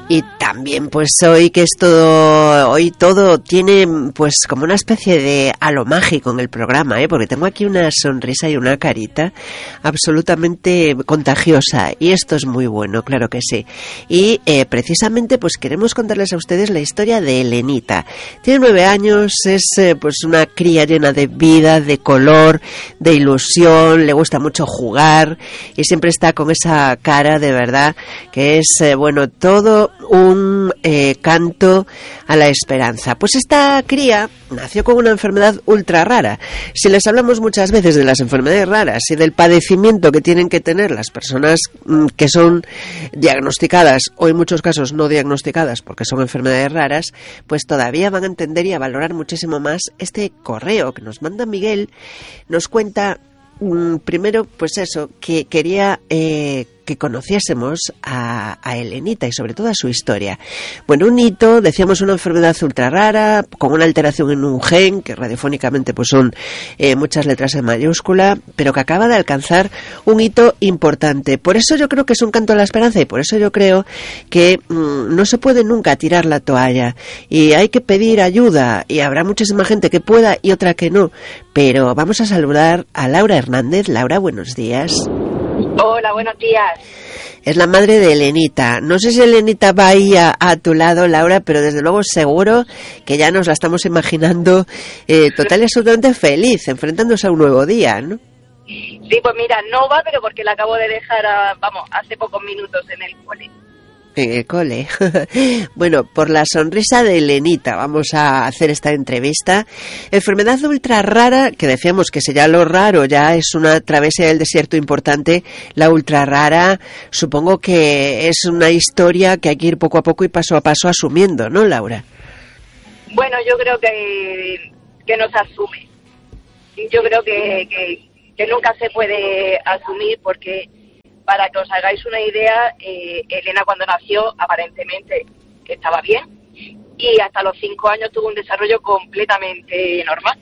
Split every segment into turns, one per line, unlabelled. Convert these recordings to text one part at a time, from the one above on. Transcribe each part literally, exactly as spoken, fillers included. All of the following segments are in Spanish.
Y también pues hoy que es todo, hoy todo tiene pues como una especie de halo mágico en el programa, ¿eh? Porque tengo aquí una sonrisa y una carita absolutamente contagiosa y esto es muy bueno, claro que sí. Y eh, precisamente pues queremos contarles a ustedes la historia de Elenita. Tiene nueve años, es eh, pues una cría llena de vida, de color, de ilusión, le gusta mucho jugar y siempre está con esa cara de verdad que es eh, bueno todo un eh, canto a la esperanza. Pues esta cría nació con una enfermedad ultra rara. Si les hablamos muchas veces de las enfermedades raras y del padecimiento que tienen que tener las personas mm, que son diagnosticadas o en muchos casos no diagnosticadas porque son enfermedades raras, pues todavía van a entender y a valorar muchísimo más este correo que nos manda Miguel. Nos cuenta mm, primero pues eso, que quería eh, que conociésemos a, a Elenita y sobre todo a su historia. Bueno, un hito, decíamos una enfermedad ultra rara, con una alteración en un gen, que radiofónicamente pues son eh, muchas letras en mayúscula, pero que acaba de alcanzar un hito importante. Por eso yo creo que es un canto a la esperanza y por eso yo creo que mmm, no se puede nunca tirar la toalla y hay que pedir ayuda y habrá muchísima gente que pueda y otra que no, pero vamos a saludar a Laura Hernández. Laura, buenos días.
Hola, buenos días.
Es la madre de Elenita. No sé si Elenita va ahí a, a tu lado, Laura, pero desde luego seguro que ya nos la estamos imaginando eh, total y absolutamente feliz, enfrentándose a un nuevo día, ¿no?
Sí, pues mira, no va, pero porque la acabo de dejar, a, vamos, hace pocos minutos en el cole.
En el cole. Bueno, por la sonrisa de Elenita vamos a hacer esta entrevista. Enfermedad ultra rara, que decíamos que sería lo raro, ya es una travesía del desierto importante. La ultra rara, supongo que es una historia que hay que ir poco a poco y paso a paso asumiendo, ¿no, Laura?
Bueno, yo creo que, que no se asume. Yo creo que, que, que nunca se puede asumir porque... Para que os hagáis una idea, eh, Elena cuando nació aparentemente estaba bien y hasta los cinco años tuvo un desarrollo completamente normal.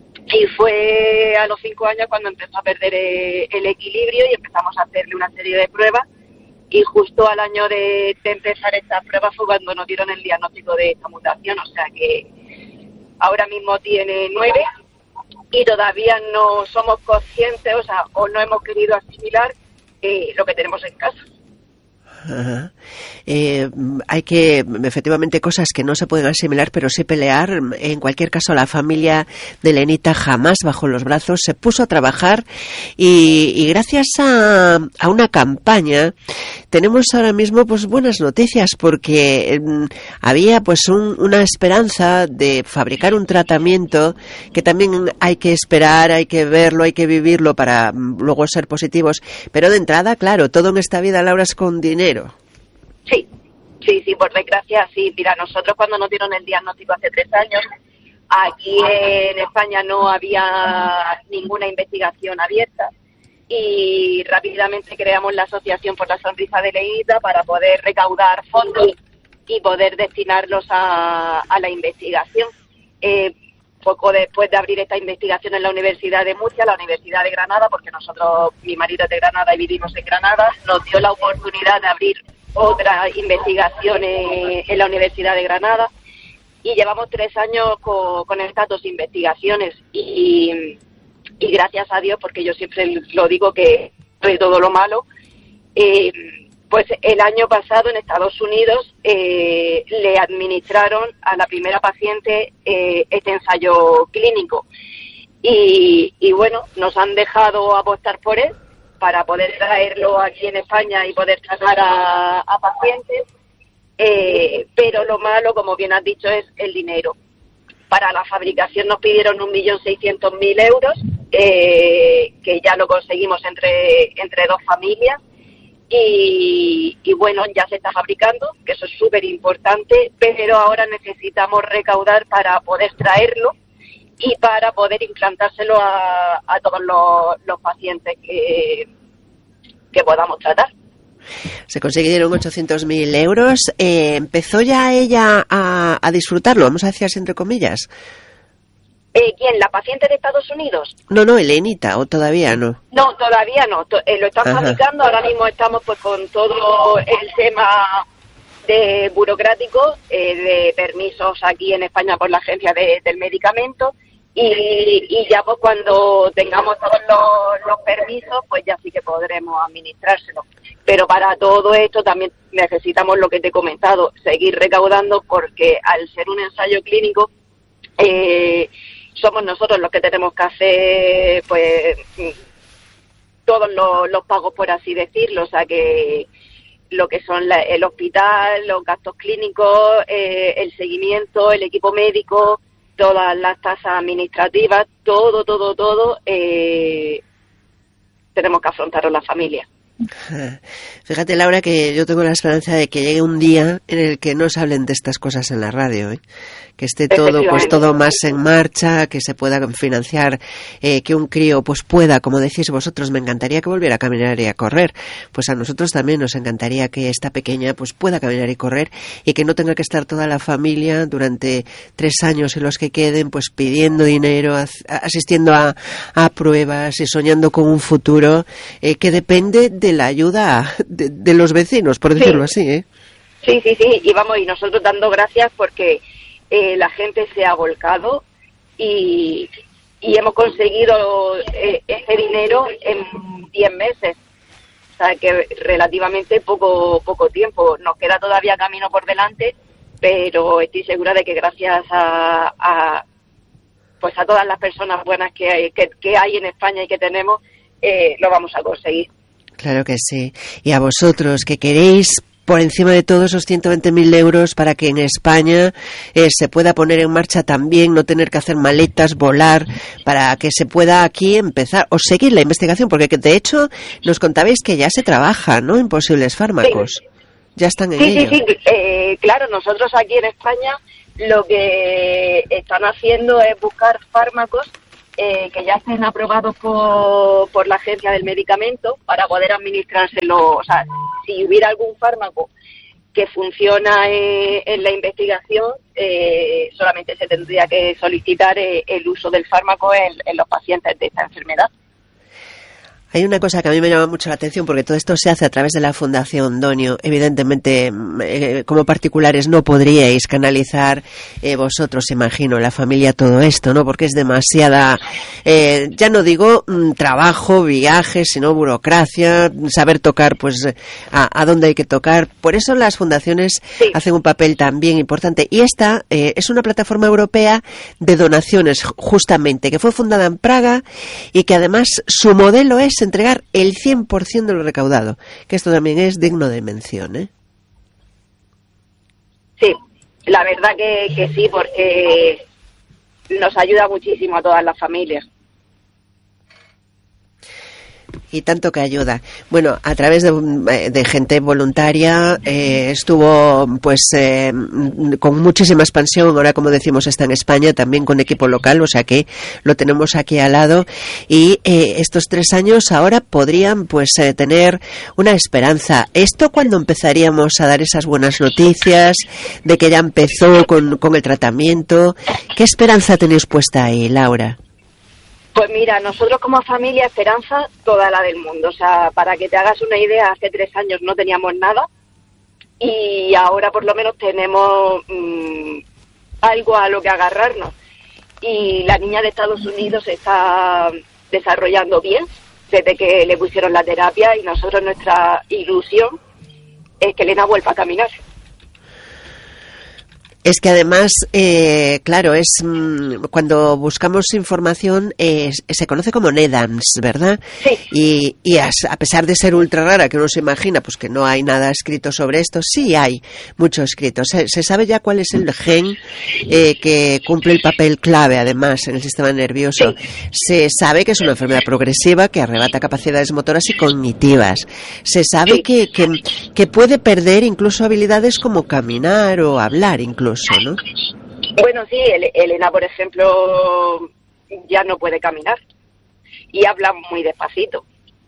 Y fue a los cinco años cuando empezó a perder eh, el equilibrio y empezamos a hacerle una serie de pruebas y justo al año de, de empezar estas pruebas fue cuando nos dieron el diagnóstico de esta mutación. O sea que ahora mismo tiene nueve y todavía no somos conscientes, o sea, o no hemos querido asimilar Eh, lo que tenemos en casa.
Ajá. Eh, hay que, efectivamente, cosas que no se pueden asimilar, pero sí pelear. En cualquier caso, la familia de Elenita jamás bajó los brazos, se puso a trabajar y, y gracias a, a una campaña tenemos ahora mismo pues buenas noticias porque eh, había pues un, una esperanza de fabricar un tratamiento que también hay que esperar, hay que verlo, hay que vivirlo para luego ser positivos, pero de entrada, claro, todo en esta vida, Laura, es con dinero.
Sí, sí, sí, por desgracia, sí. Mira, nosotros cuando nos dieron el diagnóstico hace tres años, aquí en España no había ninguna investigación abierta y rápidamente creamos la Asociación por la Sonrisa de Elenita para poder recaudar fondos y poder destinarlos a, a la investigación. Eh, poco después de abrir esta investigación en la Universidad de Murcia, la Universidad de Granada, porque nosotros, mi marido es de Granada y vivimos en Granada, nos dio la oportunidad de abrir otra investigación en, en la Universidad de Granada y llevamos tres años con, con estas dos investigaciones y, y gracias a Dios, porque yo siempre lo digo que de todo lo malo, eh, pues el año pasado en Estados Unidos eh, le administraron a la primera paciente eh, este ensayo clínico y, y bueno, nos han dejado apostar por él para poder traerlo aquí en España y poder tratar a, a pacientes, eh, pero lo malo, como bien has dicho, es el dinero. Para la fabricación nos pidieron un millón seiscientos mil euros, eh, que ya lo conseguimos entre, entre dos familias, y, y bueno, ya se está fabricando, que eso es súper importante, pero ahora necesitamos recaudar para poder traerlo y para poder implantárselo a, a todos los, los pacientes que, que podamos tratar.
Se consiguieron ochocientos mil euros. Eh, ¿Empezó ya ella a, a disfrutarlo? Vamos a decir así entre comillas.
Eh, ¿Quién? ¿La paciente de Estados Unidos?
No, no, Elenita, ¿o todavía no?
No, todavía no. To- eh, lo están
Ajá.
fabricando. Ahora mismo estamos pues con todo el tema trámites burocráticos eh, de permisos aquí en España por la Agencia de, del Medicamento y, y ya pues cuando tengamos todos los, los permisos pues ya sí que podremos administrárselo. Pero para todo esto también necesitamos lo que te he comentado, seguir recaudando porque al ser un ensayo clínico eh, somos nosotros los que tenemos que hacer pues todos los, los pagos, por así decirlo, o sea que lo que son la, el hospital, los gastos clínicos, eh, el seguimiento, el equipo médico, todas las tasas administrativas, todo, todo, todo, eh, tenemos que afrontarlo la familia.
Fíjate, Laura, que yo tengo la esperanza de que llegue un día en el que no se hablen de estas cosas en la radio, ¿eh? Que esté todo pues todo más en marcha, que se pueda financiar, eh, que un crío pues pueda, como decís vosotros, me encantaría que volviera a caminar y a correr, pues a nosotros también nos encantaría que esta pequeña pues pueda caminar y correr y que no tenga que estar toda la familia durante tres años en los que queden pues pidiendo dinero, asistiendo a, a pruebas y soñando con un futuro eh, que depende de la ayuda de, de los vecinos, por decirlo sí. así, ¿eh?
Sí, sí, sí, y vamos, y nosotros dando gracias porque eh, la gente se ha volcado y, y hemos conseguido eh, ese dinero en diez meses, o sea que relativamente poco poco tiempo, nos queda todavía camino por delante, pero estoy segura de que gracias a, a pues a todas las personas buenas que hay, que, que hay en España y que tenemos, eh, lo vamos a conseguir.
Claro que sí. Y a vosotros que queréis por encima de todo esos ciento veinte mil euros para que en España eh, se pueda poner en marcha también, no tener que hacer maletas, volar, para que se pueda aquí empezar o seguir la investigación, porque de hecho nos contabais que ya se trabaja, ¿no?, en posibles fármacos. Sí. Ya están en
sí,
ello.
Sí, sí, eh, claro, nosotros aquí en España lo que están haciendo es buscar fármacos Eh, que ya estén aprobados por, por la Agencia del Medicamento para poder administrárselo. O sea, si hubiera algún fármaco que funciona eh, en la investigación, eh, solamente se tendría que solicitar eh, el uso del fármaco en, en los pacientes de esta enfermedad.
Hay una cosa que a mí me llama mucho la atención, porque todo esto se hace a través de la Fundación Donio. Evidentemente, eh, como particulares no podríais canalizar eh, vosotros, imagino, la familia, todo esto, ¿no? Porque es demasiada, eh, ya no digo mm, trabajo, viajes, sino burocracia, saber tocar, pues, a, a dónde hay que tocar. Por eso las fundaciones sí. hacen un papel también importante. Y esta eh, es una plataforma europea de donaciones, justamente, que fue fundada en Praga y que además su modelo es entregar el cien por ciento de lo recaudado, que esto también es digno de mención, ¿eh?
Sí, la verdad que, que sí, porque nos ayuda muchísimo a todas las familias.
Y tanto que ayuda. Bueno, a través de, de gente voluntaria eh, estuvo pues eh, con muchísima expansión. Ahora, como decimos, está en España también con equipo local, o sea que lo tenemos aquí al lado. Y eh, estos tres años ahora podrían pues eh, tener una esperanza. ¿Esto cuándo empezaríamos a dar esas buenas noticias de que ya empezó con, con el tratamiento? ¿Qué esperanza tenéis puesta ahí, Laura?
Pues mira, nosotros como familia, esperanza toda la del mundo. O sea, para que te hagas una idea, hace tres años no teníamos nada y ahora por lo menos tenemos mmm, algo a lo que agarrarnos. Y la niña de Estados Unidos se está desarrollando bien desde que le pusieron la terapia y nosotros nuestra ilusión es que Elena vuelva a caminar.
Es que además, eh, claro, es mmm, cuando buscamos información eh, se conoce como NEDAMS, ¿verdad?
Sí.
Y, y a, a pesar de ser ultra rara, que uno se imagina pues que no hay nada escrito sobre esto, sí hay mucho escrito. Se, se sabe ya cuál es el gen eh, que cumple el papel clave, además, en el sistema nervioso.
Sí.
Se sabe que es una enfermedad progresiva que arrebata capacidades motoras y cognitivas. Se sabe sí. que, que, que puede perder incluso habilidades como caminar o hablar, incluso. ¿No?
Bueno, sí, Elena, por ejemplo, ya no puede caminar y habla muy despacito.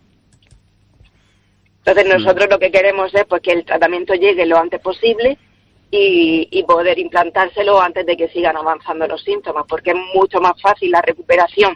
Entonces nosotros lo que queremos es pues que el tratamiento llegue lo antes posible y, y poder implantárselo antes de que sigan avanzando los síntomas, porque es mucho más fácil la recuperación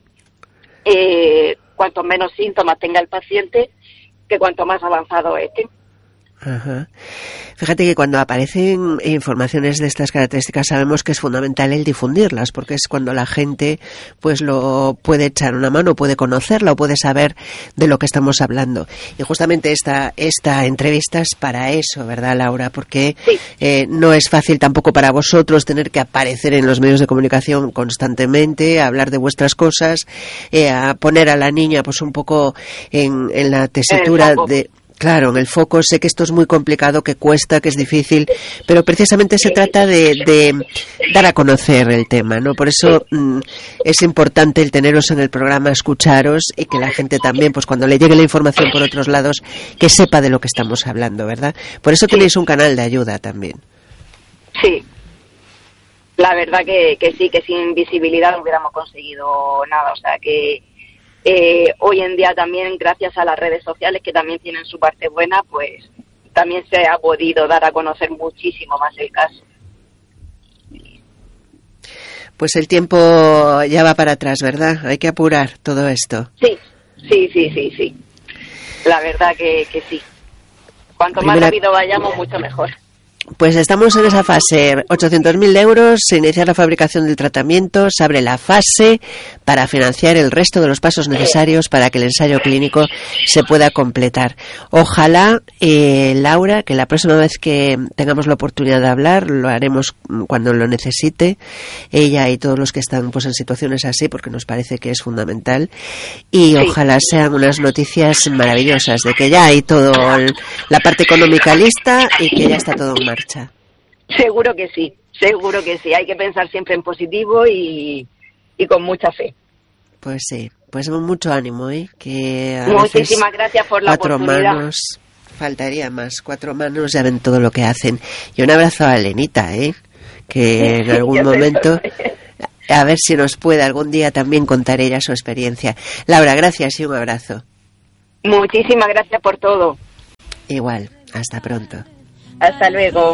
eh, cuanto menos síntomas tenga el paciente que cuanto más avanzado esté.
Ajá. Fíjate que cuando aparecen informaciones de estas características sabemos que es fundamental el difundirlas, porque es cuando la gente pues lo puede echar una mano, puede conocerla o puede saber de lo que estamos hablando. Y justamente esta esta entrevista es para eso, ¿verdad, Laura? Porque
sí.
eh, no es fácil tampoco para vosotros tener que aparecer en los medios de comunicación constantemente, a hablar de vuestras cosas, eh, a poner a la niña pues un poco en, en la tesitura de... Claro, en el foco. Sé que esto es muy complicado, que cuesta, que es difícil, pero precisamente se trata de, de dar a conocer el tema, ¿no? Por eso mm, es importante el teneros en el programa, escucharos y que la gente también, pues cuando le llegue la información por otros lados, que sepa de lo que estamos hablando, ¿verdad? Por eso tenéis un canal de ayuda también.
Sí, la verdad que, que sí, que sin visibilidad no hubiéramos conseguido nada, o sea que... Eh, hoy en día también, gracias a las redes sociales, que también tienen su parte buena, pues también se ha podido dar a conocer muchísimo más el caso.
Pues el tiempo ya va para atrás, ¿verdad? Hay que apurar todo esto.
Sí, sí, sí, sí, sí. La verdad que, que sí. Cuanto Primera... más rápido vayamos, mucho mejor.
Pues estamos en esa fase, ochocientos mil euros, se inicia la fabricación del tratamiento, se abre la fase para financiar el resto de los pasos necesarios para que el ensayo clínico se pueda completar. Ojalá, eh, Laura, que la próxima vez que tengamos la oportunidad de hablar, lo haremos cuando lo necesite, ella y todos los que están pues en situaciones así, porque nos parece que es fundamental, y sí. Ojalá sean unas noticias maravillosas de que ya hay todo el, la parte económica lista y que ya está todo en marcha.
Seguro que sí, seguro que sí. Hay que pensar siempre en positivo y, y con mucha fe.
Pues sí, pues mucho ánimo, ¿eh? Que a
Muchísimas gracias por la
cuatro
oportunidad.
Manos, faltaría más, cuatro manos ya ven todo lo que hacen. Y un abrazo a Elenita, ¿eh? Que en algún momento, a ver si nos puede algún día también contar ella su experiencia. Laura, gracias y un abrazo.
Muchísimas gracias por todo.
Igual, hasta pronto.
Hasta luego.